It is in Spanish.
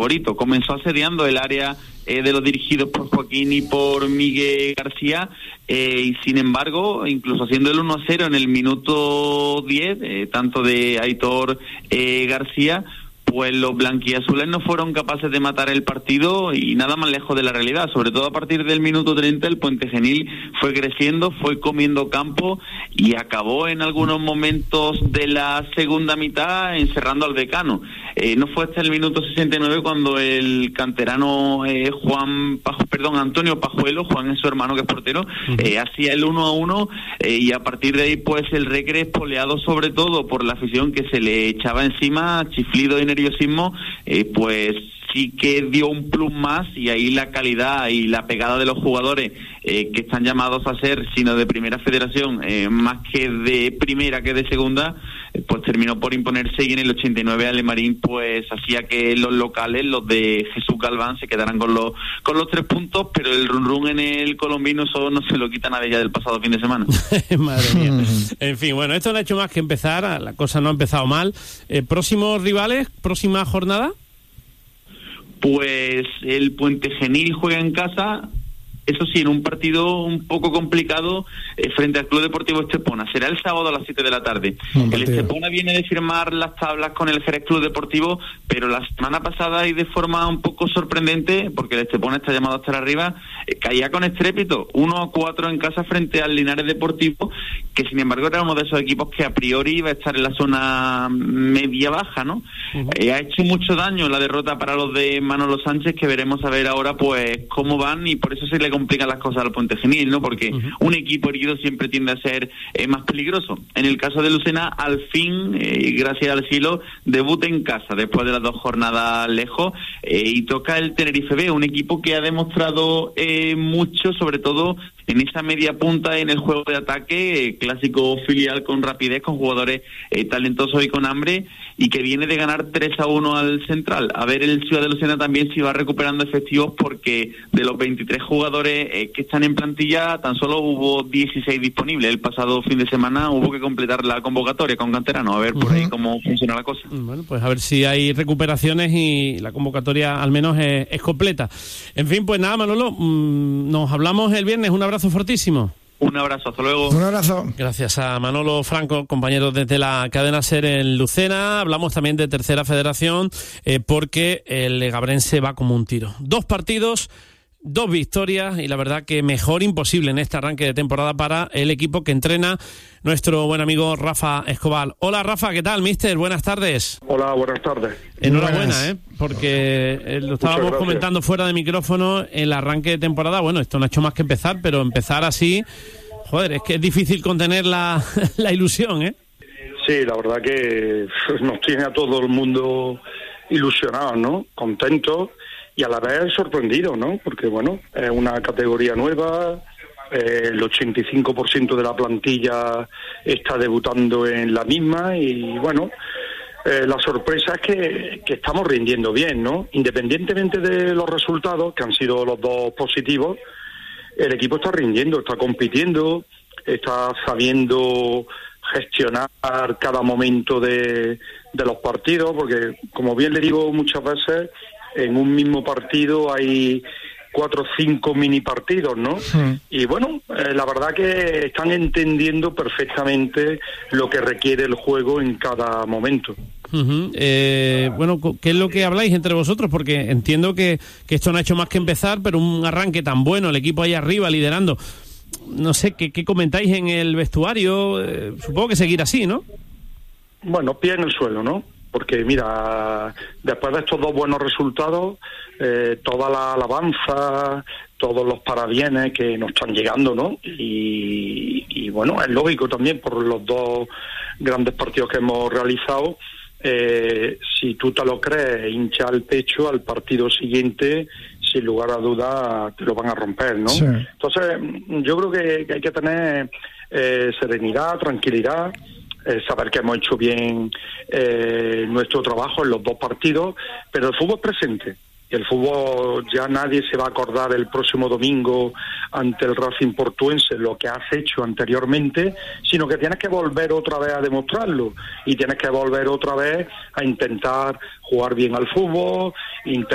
favorito. Comenzó asediando el área de los dirigidos por Joaquín y por Miguel García, y sin embargo, incluso haciendo el 1-0 en el minuto 10, tanto de Aitor García, pues los blanquiazules no fueron capaces de matar el partido y nada más lejos de la realidad. Sobre todo a partir del minuto 30 el Puente Genil fue creciendo, fue comiendo campo y acabó en algunos momentos de la segunda mitad encerrando al Decano. No fue hasta el minuto 69 cuando el canterano Antonio Pajuelo, Juan es su hermano que es portero, hacía el 1-1, y a partir de ahí pues el Recre, espoleado sobre todo por la afición que se le echaba encima, chiflido y nerviosismo, pues sí que dio un plus más, y ahí la calidad y la pegada de los jugadores que están llamados a ser, sino de primera federación, más que de primera que de segunda, pues terminó por imponerse, y en el 89 Alemarín pues hacía que los locales, los de Jesús Galván, se quedaran con los 3 puntos, pero el run en el colombino eso no se lo quita nadie ya del pasado fin de semana. Madre mía. En fin, bueno, esto no ha hecho más que empezar, la cosa no ha empezado mal. ¿Próximos rivales? ¿Próxima jornada? Pues el Puente Genil juega en casa, eso sí, en un partido un poco complicado, frente al Club Deportivo Estepona. Será el sábado a las 7 de la tarde. El Estepona viene de firmar las tablas con el Jerez Club Deportivo, pero la semana pasada, y de forma un poco sorprendente, porque el Estepona está llamado a estar arriba, caía con estrépito, 1-4 en casa frente al Linares Deportivo, que sin embargo era uno de esos equipos que a priori iba a estar en la zona media-baja, ¿no? Ha hecho mucho daño la derrota para los de Manolo Sánchez, que veremos a ver ahora pues cómo van, y por eso se le complican las cosas al Puente Genil, ¿no? Porque un equipo herido siempre tiende a ser más peligroso. En el caso de Lucena, al fin, gracias al cielo, debuta en casa después de las 2 jornadas lejos, y toca el Tenerife B, un equipo que ha demostrado mucho, sobre todo en esa media punta en el juego de ataque, clásico filial con rapidez, con jugadores talentosos y con hambre, y que viene de ganar 3-1 al Central. A ver el Ciudad de Lucena también si va recuperando efectivos, porque de los 23 jugadores que están en plantilla, tan solo hubo 16 disponibles. El pasado fin de semana hubo que completar la convocatoria con canteranos, a ver por ahí cómo funciona la cosa. Bueno, pues a ver si hay recuperaciones y la convocatoria al menos es completa. En fin, pues nada, Manolo, nos hablamos el viernes. Un abrazo fortísimo. Un abrazo, hasta luego. Un abrazo. Gracias a Manolo Franco, compañero desde la cadena SER en Lucena. Hablamos también de Tercera Federación, porque el Legabrense va como un tiro. 2 partidos, 2 victorias, y la verdad que mejor imposible en este arranque de temporada para el equipo que entrena nuestro buen amigo Rafa Escobar. Hola Rafa, ¿qué tal, mister? Buenas tardes. Hola, buenas tardes. Enhorabuena, porque lo estábamos comentando fuera de micrófono, el arranque de temporada. Bueno, esto no ha hecho más que empezar, pero empezar así, joder, es que es difícil contener la ilusión, ¿eh? Sí, la verdad que nos tiene a todo el mundo ilusionados, ¿no? Contentos y a la vez sorprendidos, ¿no? Porque, bueno, es una categoría nueva, el 85% de la plantilla está debutando en la misma, y, bueno, la sorpresa es que estamos rindiendo bien, ¿no? Independientemente de los resultados, que han sido los 2 positivos, el equipo está rindiendo, está compitiendo, está sabiendo gestionar cada momento de los partidos, porque, como bien le digo muchas veces, en un mismo partido hay 4 o 5 mini partidos, ¿no? Y bueno, la verdad que están entendiendo perfectamente lo que requiere el juego en cada momento. Bueno, ¿qué es lo que habláis entre vosotros? Porque entiendo que esto no ha hecho más que empezar, pero un arranque tan bueno, el equipo ahí arriba liderando. No sé, ¿qué comentáis en el vestuario? Supongo que seguir así, ¿no? Bueno, pie en el suelo, ¿no? Porque, mira, después de estos 2 buenos resultados, toda la alabanza, todos los parabienes que nos están llegando, ¿no? Y bueno, es lógico también por los 2 grandes partidos que hemos realizado. Si tú te lo crees, hincha el pecho, al partido siguiente, sin lugar a duda, te lo van a romper, ¿no? Sí. Entonces, yo creo que hay que tener serenidad, tranquilidad, saber que hemos hecho bien nuestro trabajo en los 2 partidos, pero el fútbol es presente. El fútbol, ya nadie se va a acordar el próximo domingo ante el Racing Portuense lo que has hecho anteriormente, sino que tienes que volver otra vez a demostrarlo, y tienes que volver otra vez a intentar jugar bien al fútbol,